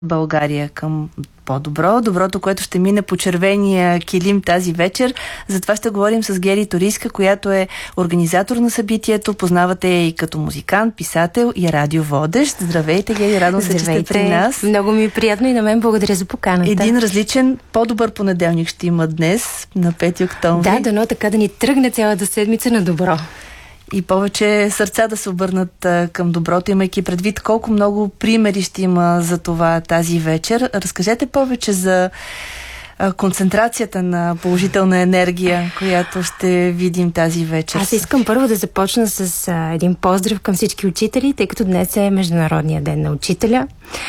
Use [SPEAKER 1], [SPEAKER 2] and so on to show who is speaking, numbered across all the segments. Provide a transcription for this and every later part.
[SPEAKER 1] България към по-добро. Доброто, което ще мине по червения килим тази вечер. Затова ще говорим с Гери Торийска, която е организатор на събитието. Познавате я и като музикант, писател и радиоводещ. Здравейте, Гери, радвам се, че сте при нас.
[SPEAKER 2] Много ми е приятно и на мен благодаря за поканата.
[SPEAKER 1] Един различен, по-добър понеделник ще има днес, на 5 октомври.
[SPEAKER 2] Да, дано така да ни тръгне цялата седмица на добро.
[SPEAKER 1] И повече сърца да се обърнат към доброто, имайки предвид колко много примери ще има за това тази вечер. Разкажете повече за концентрацията на положителна енергия, която ще видим тази вечер.
[SPEAKER 2] Аз искам първо да започна с един поздрав към всички учители, тъй като днес е Международния ден на учителя.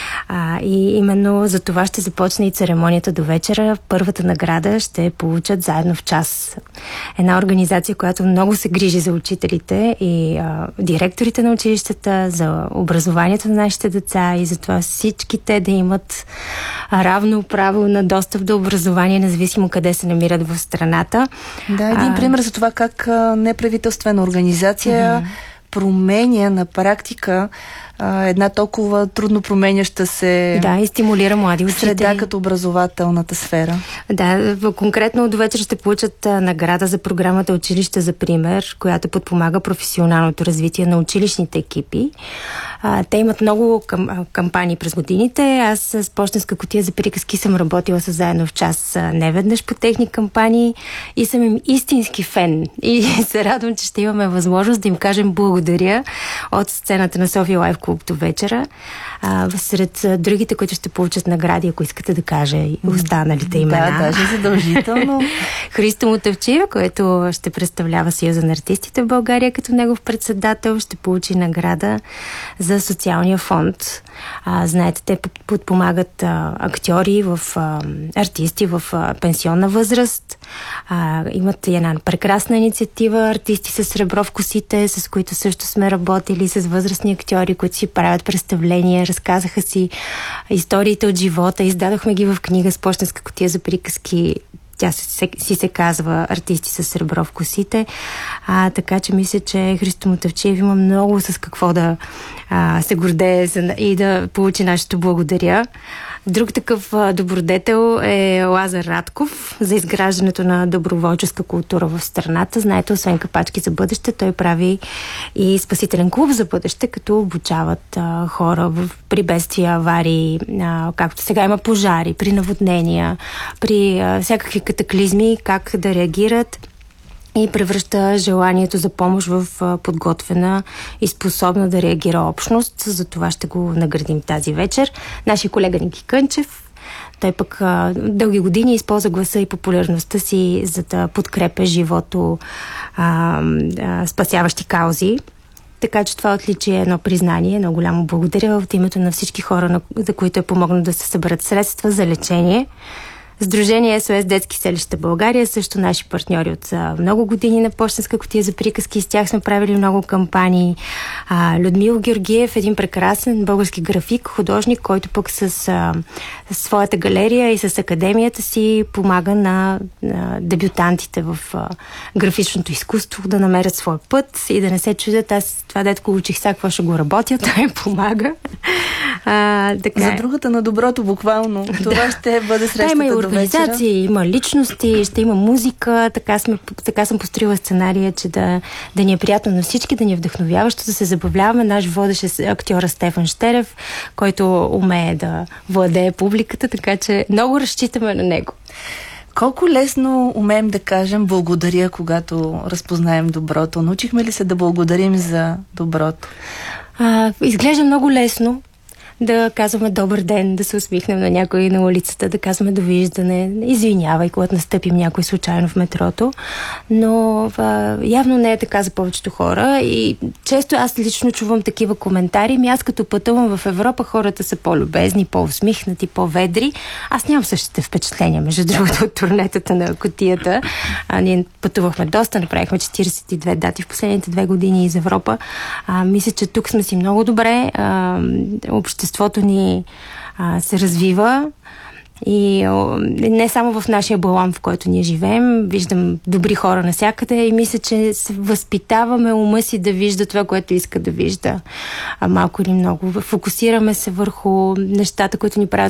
[SPEAKER 2] И именно за това ще започне и церемонията до вечера. Първата награда ще получат заедно в час. Една организация, която много се грижи за учителите и директорите на училищата, за образованието на нашите деца и за това всички те да имат равно право на достъп до образование, независимо къде се намират в страната.
[SPEAKER 1] Да, един пример за това как неправителствена организация променя на практика една толкова трудно променяща се
[SPEAKER 2] и стимулира млади учители.
[SPEAKER 1] Среда като образователната сфера.
[SPEAKER 2] Да, конкретно до вечер ще получат награда за програмата Училище за пример, която подпомага професионалното развитие на училищните екипи. Те имат много кампании през годините. Аз с Пощенска кутия за приказки съм работила с Заедно в час неведнъж по техни кампании и съм им истински фен. И се радвам, че ще имаме възможност да им кажем благодаря от сцената на София Лайв Клуб до вечера. Сред другите, които ще получат награди, ако искате да кажа и останалите имена.
[SPEAKER 1] Да, даже задължително.
[SPEAKER 2] Христо Мутавчиев, който ще представлява Съюза на артистите в България като негов председател, ще получи награда за социалния фонд. Знаете, те подпомагат актьори, артисти в пенсионна възраст. Имат една прекрасна инициатива Артисти с сребро в косите, с които също сме работили, с възрастни актьори, които си правят представления, разказаха си историите от живота, издадохме ги в книга с Пощенска кутия за приказки. Тя си се казва Артисти с сребро в косите. Така че мисля, че Христо Мутавчиев има много с какво да се гордее и да получи нашето благодаря. Друг такъв добродетел е Лазар Радков за изграждането на доброволческа култура в страната. Знаете, освен капачки за бъдеще, той прави и спасителен клуб за бъдеще, като обучават хора при бедствия, аварии, както сега има пожари, при наводнения, при всякакви катаклизми, как да реагират и превръща желанието за помощ в подготвена и способна да реагира общност. За това ще го наградим тази вечер. Нашия колега Ники Кънчев, той пък дълги години използва гласа и популярността си, за да подкрепя живото спасяващи каузи. Така че това отличие е едно признание, едно голямо благодаря от името на всички хора, за които е помогнало да се съберат средства за лечение. Сдружение СОС Детски селища България, също наши партньори от много години на Пощенска кутия за приказки. С тях сме правили много кампании. Людмил Георгиев, един прекрасен български график, художник, който пък с своята галерия и с академията си помага на дебютантите в графичното изкуство да намерят своя път и да не се чудят. Аз това детко учих сега, какво ще го работя, той помага.
[SPEAKER 1] За другата на доброто, буквално. Това ще бъде срещата до
[SPEAKER 2] организации, има личности, ще има музика. Така съм построила сценария, че да ни е приятно на всички, да ни е вдъхновяващо, да се забавляваме. Наш водещ е актьора Стефан Щерев, който умее да владее публиката, така че много разчитаме на него.
[SPEAKER 1] Колко лесно умеем да кажем благодаря, когато разпознаем доброто? Научихме ли се да благодарим за доброто?
[SPEAKER 2] Изглежда много лесно да казваме добър ден, да се усмихнем на някой на улицата, да казваме довиждане, извинявай, когато настъпим някой случайно в метрото. Но явно не е така за повечето хора и често аз лично чувам такива коментари. Аз като пътувам в Европа, хората са по-любезни, по-усмихнати, по-ведри. Аз нямам същите впечатления, между другото, от турнетата на кутията. Ние пътувахме доста, направихме 42 дати в последните 2 години из Европа. Мисля, че тук сме си много добре. Обществото ни се развива И не само в нашия балон, в който ние живеем, виждам добри хора навсякъде и мисля, че се възпитаваме ума си да вижда това, което иска да вижда. Малко или много. Фокусираме се върху нещата, които ни правят